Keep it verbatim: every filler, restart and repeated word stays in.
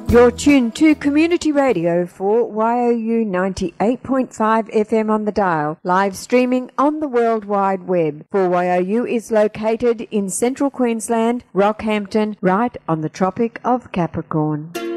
You're tuned to Community Radio for Y O U ninety-eight point five F M on the dial, live streaming on the World Wide Web. four Y O U is located in central Queensland, Rockhampton, right on the Tropic of Capricorn.